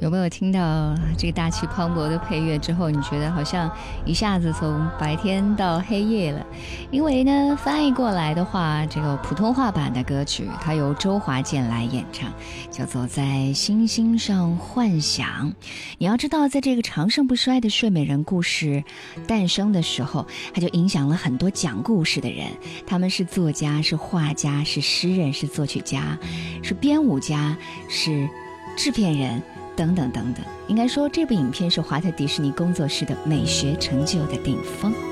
有没有听到这个大气磅礴的配乐之后，你觉得好像一下子从白天到黑夜了？因为呢，翻译过来的话，这个普通话版的歌曲它由周华健来演唱，叫做《在星星上幻想》。你要知道，在这个长盛不衰的睡美人故事诞生的时候，它就影响了很多讲故事的人，他们是作家，是画家，是诗人，是作曲家，是编舞家，是制片人等等等等。应该说这部影片是华特迪士尼工作室的美学成就的顶峰。